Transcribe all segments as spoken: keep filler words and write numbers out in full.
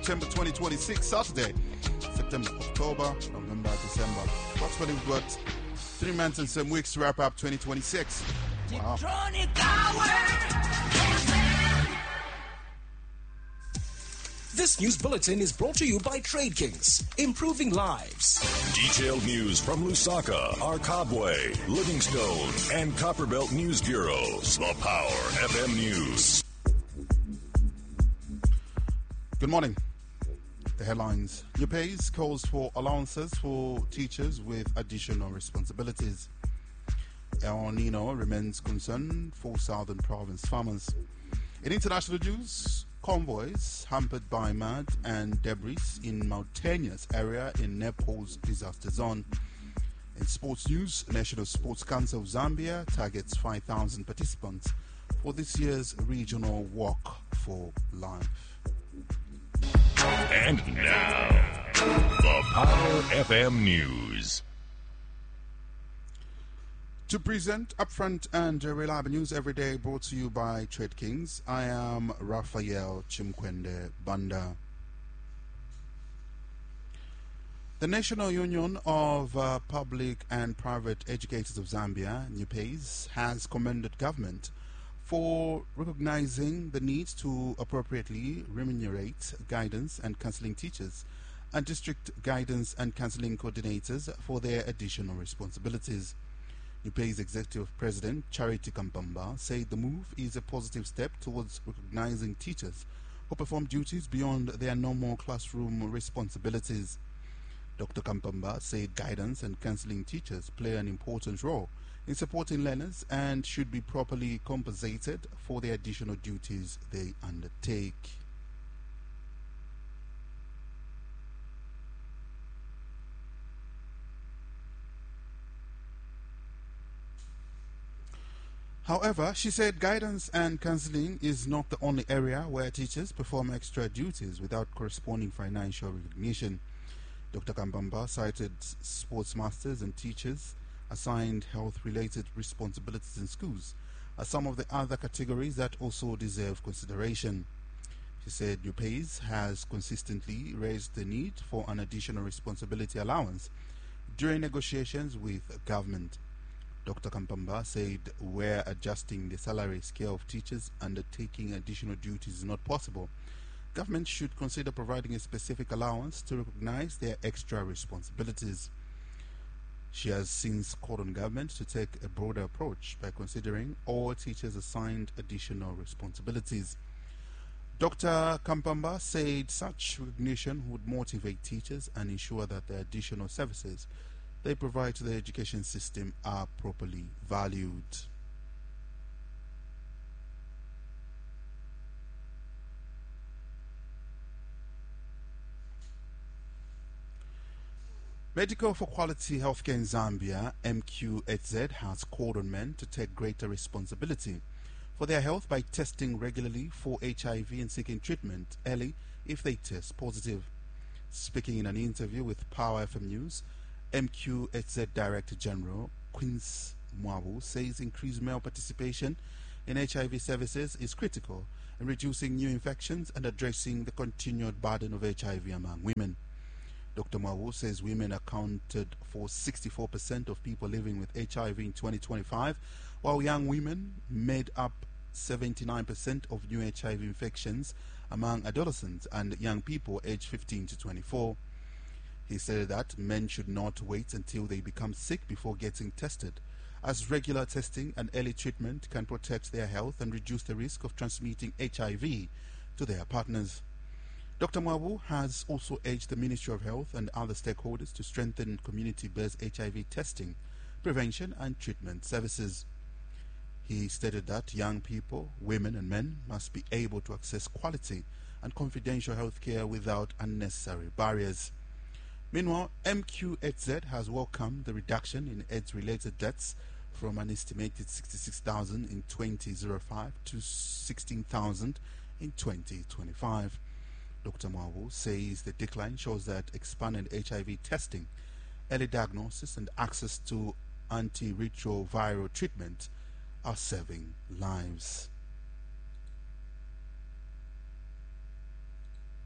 September twenty twenty-six, Saturday. September, October, November, December. Approximately we've got three months and some weeks to wrap up twenty twenty-six. Wow. This news bulletin is brought to you by Trade Kings, improving lives. Detailed news from Lusaka, Arkabwe, Livingstone, and Copperbelt News Bureaus. The Power F M News. Good morning. The headlines. U P A S calls for allowances for teachers with additional responsibilities. El Nino remains concern for southern province farmers. In international news, convoys hampered by mud and debris in mountainous area in Nepal's disaster zone. In sports news, National Sports Council of Zambia targets five thousand participants for this year's regional Walk for Life. And now, the Power F M News. To present upfront and reliable news every day, brought to you by Trade Kings, I am Raphael Chimkwende Banda. The National Union of uh, Public and Private Educators of Zambia, U P A S, has commended government for recognizing the need to appropriately remunerate guidance and counseling teachers and district guidance and counseling coordinators for their additional responsibilities. U P A S Executive President Charity Kampamba said the move is a positive step towards recognizing teachers who perform duties beyond their normal classroom responsibilities. Doctor Kampamba said guidance and counseling teachers play an important role in supporting learners and should be properly compensated for the additional duties they undertake. However, she said guidance and counseling is not the only area where teachers perform extra duties without corresponding financial recognition. Doctor Kampamba cited sports masters and teachers assigned health-related responsibilities in schools as some of the other categories that also deserve consideration. She said U P A S has consistently raised the need for an additional responsibility allowance during negotiations with government. Doctor Kampamba said where adjusting the salary scale of teachers undertaking additional duties is not possible, government should consider providing a specific allowance to recognize their extra responsibilities. She has since called on government to take a broader approach by considering all teachers assigned additional responsibilities. Doctor Kampamba said such recognition would motivate teachers and ensure that the additional services they provide to the education system are properly valued. Medical for Quality Healthcare in Zambia, M Q H Z, has called on men to take greater responsibility for their health by testing regularly for H I V and seeking treatment early if they test positive. Speaking in an interview with Power F M News, M Q H Z Director General Quince Mwabu says increased male participation in H I V services is critical in reducing new infections and addressing the continued burden of H I V among women. Doctor Mwabu says women accounted for sixty-four percent of people living with H I V in twenty twenty-five, while young women made up seventy-nine percent of new H I V infections among adolescents and young people aged fifteen to twenty-four. He said that men should not wait until they become sick before getting tested, as regular testing and early treatment can protect their health and reduce the risk of transmitting H I V to their partners. Doctor Mwabu has also urged the Ministry of Health and other stakeholders to strengthen community-based H I V testing, prevention and treatment services. He stated that young people, women and men must be able to access quality and confidential health care without unnecessary barriers. Meanwhile, M Q H Z has welcomed the reduction in AIDS-related deaths from an estimated sixty-six thousand in twenty oh five to sixteen thousand in twenty twenty-five. Doctor Mwabu says the decline shows that expanded H I V testing, early diagnosis and access to antiretroviral treatment are saving lives.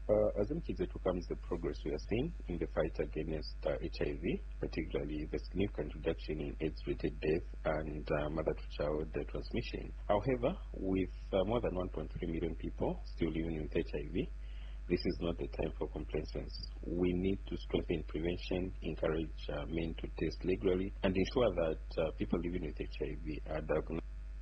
Uh, as M Q Z comes the progress we are seeing in the fight against uh, H I V, particularly the significant reduction in AIDS-related death and uh, mother-to-child transmission. However, with uh, more than one point three million people still living with H I V, this is not the time for complacency. We need to strengthen prevention, encourage uh, men to test regularly, and ensure that uh, people living with H I V are diagnosed.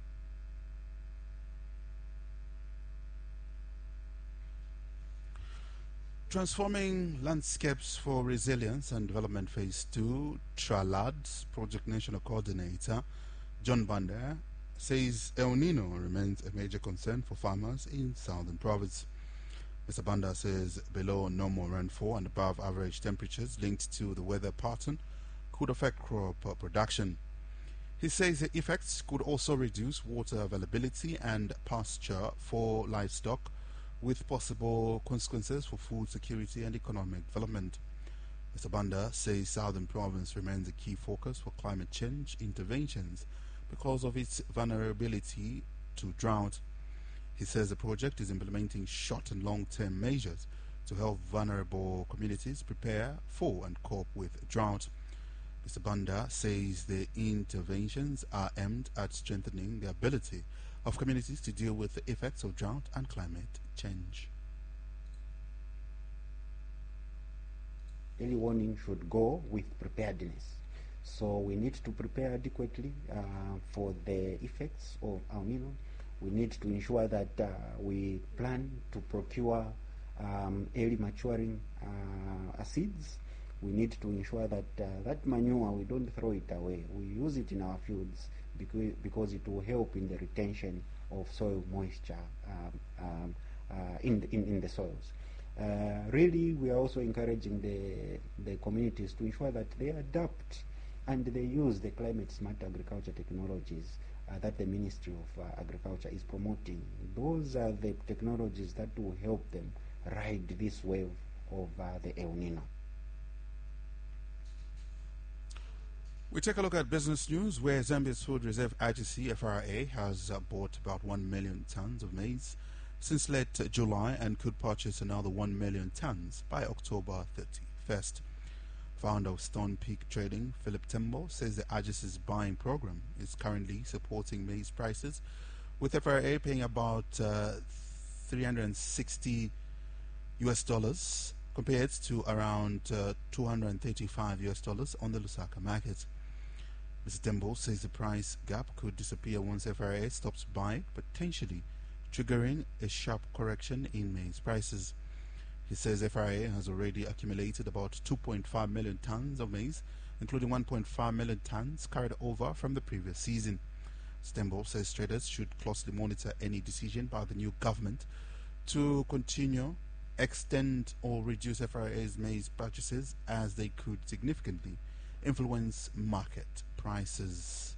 Transforming Landscapes for Resilience and Development Phase two, TRALAD's Project National Coordinator, John Banda, says El Nino remains a major concern for farmers in Southern Province. Mister Banda says below normal rainfall and above average temperatures linked to the weather pattern could affect crop production. He says the effects could also reduce water availability and pasture for livestock, with possible consequences for food security and economic development. Mister Banda says Southern Province remains a key focus for climate change interventions because of its vulnerability to drought. He says the project is implementing short and long-term measures to help vulnerable communities prepare for and cope with drought. Mister Banda says the interventions are aimed at strengthening the ability of communities to deal with the effects of drought and climate change. Early warning should go with preparedness. So we need to prepare adequately uh, for the effects of El Nino. We need to ensure that uh, we plan to procure um, early maturing uh, seeds. We need to ensure that uh, that manure, we don't throw it away. We use it in our fields because, because it will help in the retention of soil moisture um, um, uh, in, the, in, in the soils. Uh, really, we are also encouraging the, the communities to ensure that they adapt and they use the climate-smart agriculture technologies uh, that the Ministry of uh, Agriculture is promoting. Those are the technologies that will help them ride this wave of uh, the El Nino. We take a look at business news, where Zambia's Food Reserve Agency, F R A, has uh, bought about one million tons of maize since late uh, July and could purchase another one million tons by October thirty-first. Founder of Stone Peak Trading, Philip Tembo, says the agency's buying program is currently supporting maize prices, with F R A paying about uh, three hundred sixty U S dollars compared to around uh, two hundred thirty-five U S dollars on the Lusaka market. Mister Tembo says the price gap could disappear once F R A stops buying, potentially triggering a sharp correction in maize prices. He says F R A has already accumulated about two point five million tons of maize, including one point five million tons carried over from the previous season. Tembo says traders should closely monitor any decision by the new government to continue, extend or reduce F R A's maize purchases, as they could significantly influence market prices.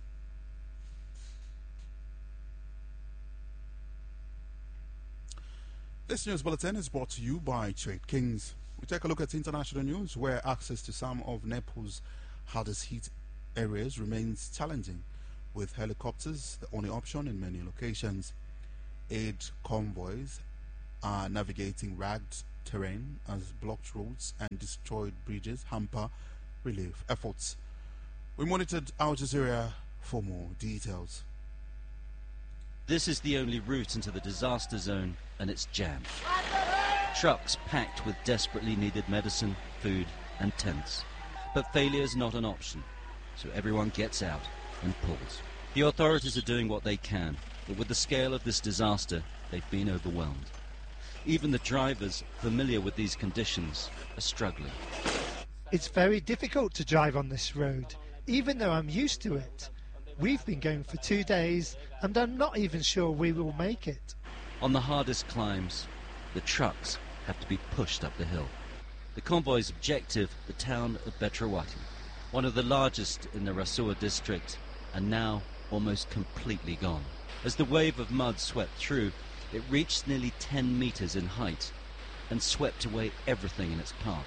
This news bulletin is brought to you by Trade Kings. We take a look at international news, where access to some of Nepal's hardest hit areas remains challenging, with helicopters the only option in many locations. Aid convoys are navigating rugged terrain as blocked roads and destroyed bridges hamper relief efforts. We monitored Al Jazeera for more details. This is the only route into the disaster zone, and it's jammed. Trucks packed with desperately needed medicine, food and tents. But failure is not an option, so everyone gets out and pulls. The authorities are doing what they can, but with the scale of this disaster, they've been overwhelmed. Even the drivers, familiar with these conditions, are struggling. It's very difficult to drive on this road, even though I'm used to it. We've been going for two days, and I'm not even sure we will make it. On the hardest climbs, the trucks have to be pushed up the hill. The convoy's objective, the town of Betrawati, one of the largest in the Rasua district, and now almost completely gone. As the wave of mud swept through, it reached nearly ten meters in height and swept away everything in its path.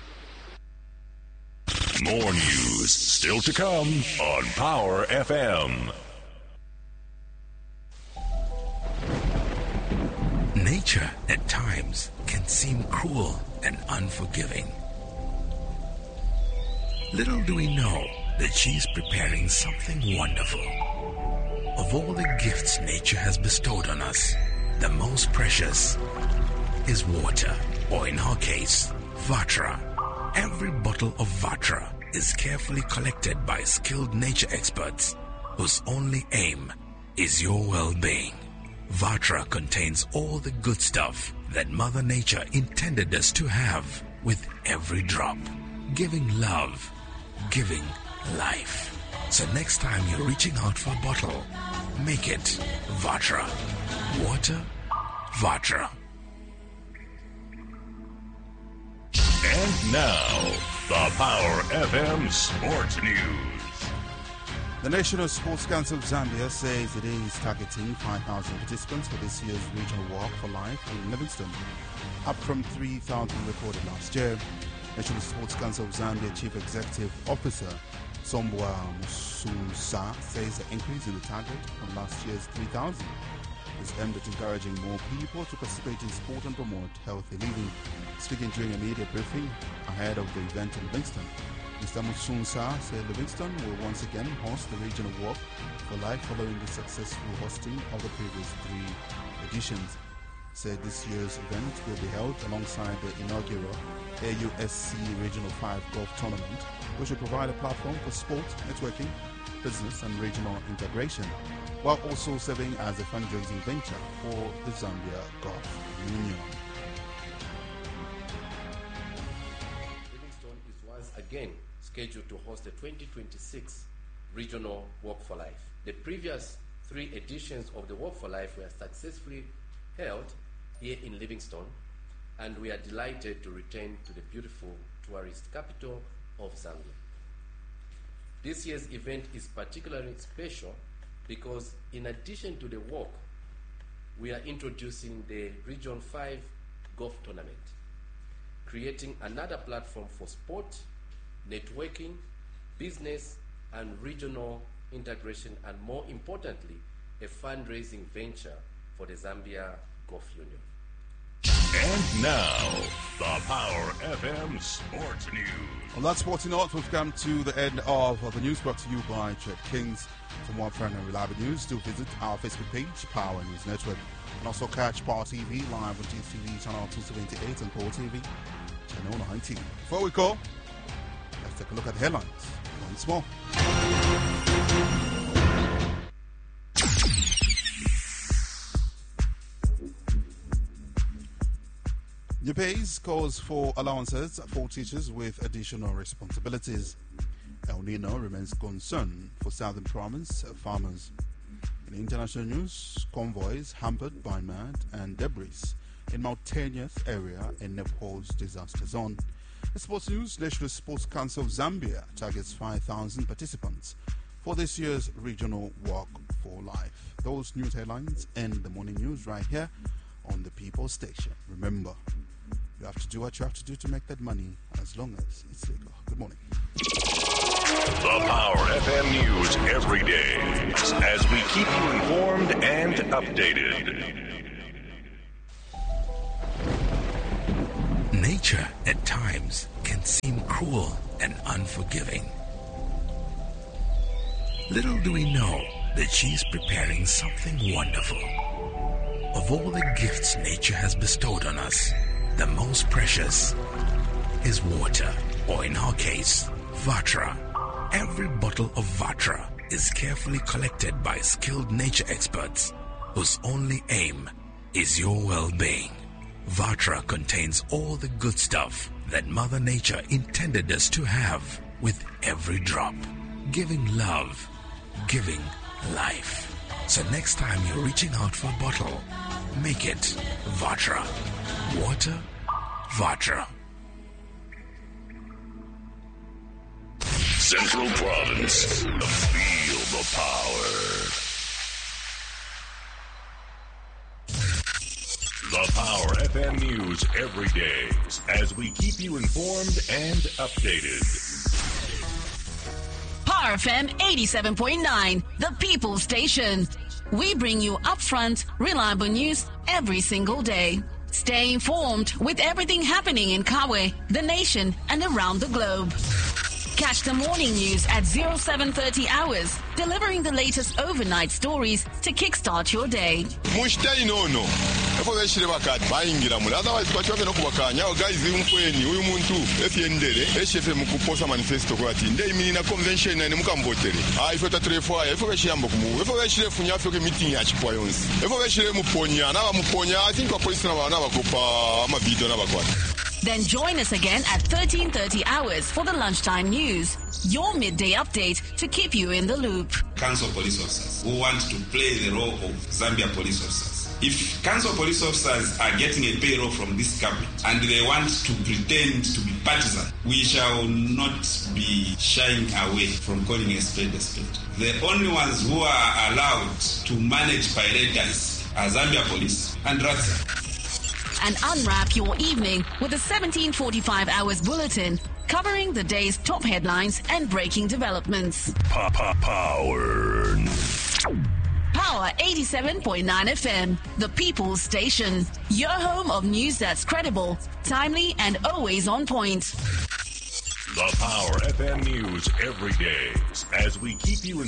More news still to come on Power F M. Nature Nature at times can seem cruel and unforgiving. Little do we know that she's preparing something wonderful. Of all the gifts nature has bestowed on us, the most precious is water, or in her case, Vatra. Every bottle of Vatra is carefully collected by skilled nature experts whose only aim is your well-being. Vatra contains all the good stuff that Mother Nature intended us to have with every drop, giving love, giving life. So next time you're reaching out for a bottle, make it Vatra. Water, Vatra. And now, the Power F M Sports News. The National Sports Council of Zambia says it is targeting five thousand participants for this year's Regional Walk for Life in Livingstone, up from three thousand recorded last year. National Sports Council of Zambia Chief Executive Officer Sombwa Mususa says the increase in the target from last year's three thousand is aimed at encouraging more people to participate in sport and promote healthy living. Speaking during a media briefing ahead of the event in Livingstone, Mister Mususa said Livingstone will once again host the Regional Walk for Life following the successful hosting of the previous three editions. Said this year's event will be held alongside the inaugural A U S C Regional five Golf Tournament, which will provide a platform for sport, networking, business and regional integration, while also serving as a fundraising venture for the Zambia Golf Union. Livingstone is once again scheduled to host the twenty twenty-six Regional Walk for Life. The previous three editions of the Walk for Life were successfully held here in Livingstone, and we are delighted to return to the beautiful tourist capital of Zambia. This year's event is particularly special because in addition to the walk, we are introducing the Region five Golf Tournament, creating another platform for sport, networking, business, and regional integration, and more importantly, a fundraising venture for the Zambia Golf Union. And now, the Power F M Sports News. On that sporting note, we've come to the end of the news brought to you by Trade Kings. For more fun and reliable news, do visit our Facebook page, Power News Network, and also catch Power T V live on T S T V channel two seventy-eight and Power T V channel nineteen. Before we go, let's take a look at the headlines once more. UPAs calls for allowances for teachers with additional responsibilities. El Nino remains concern for Southern Province farmers. In international news, convoys hampered by mud and debris in mountainous area in Nepal's disaster zone. In sports news, National Sports Council of Zambia targets five thousand participants for this year's Regional Walk for Life. Those news headlines end the morning news right here on the People Station. Remember, you have to do what you have to do to make that money as long as it's legal. Good morning. The Power F M News every day as we keep you informed and updated. Nature at times can seem cruel and unforgiving. Little do we know that she's preparing something wonderful. Of all the gifts nature has bestowed on us, the most precious is water, or in her case, Vatra. Every bottle of Vatra is carefully collected by skilled nature experts whose only aim is your well-being. Vatra contains all the good stuff that Mother Nature intended us to have with every drop, giving love, giving life. So next time you're reaching out for a bottle, make it Vatra. Water, Vatra. Central Province, feel the power. The Power F M News every day as we keep you informed and updated. Power F M eighty-seven point nine, the People Station. We bring you upfront, reliable news every single day. Stay informed with everything happening in Kabwe, the nation, and around the globe. Catch the morning news at oh seven thirty hours, delivering the latest overnight stories to kickstart your day. Mushtai no no. Efo beshire bakati bayingira muli otherwise kwachiwabe nokubakanya guys umkweni uyu muntu efyendere eshefe mukuposa manifesto kwati ndei mina convention ne mukambotere ah ifo tatrefoa efo beshiyambo kumu efo beshire funya afyo ke meeting ya chipwa yonse efo beshire muponya na bamuponya I think kwa police na bana bakopa ama video na bakwati. Then join us again at thirteen thirty hours for the lunchtime news, your midday update to keep you in the loop. Council police officers who want to play the role of Zambia police officers. If council police officers are getting a payroll from this government and they want to pretend to be partisan, we shall not be shying away from calling a spade a spade. The only ones who are allowed to manage pirates are Zambia police and R A T S A. And unwrap your evening with a seventeen forty-five hours bulletin covering the day's top headlines and breaking developments. Power. Power eighty-seven point nine F M, the People's Station. Your home of news that's credible, timely, and always on point. The Power F M News every day as we keep you in